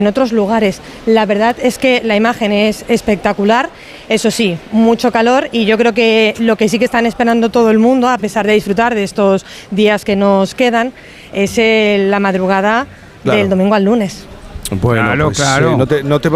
en otros lugares. La verdad es que la imagen es espectacular, eso sí, mucho calor, y yo creo que lo que sí que están esperando todo el mundo, a pesar de disfrutar de estos días que nos quedan, es la madrugada del domingo al lunes. Bueno, Claro, pues, claro. no te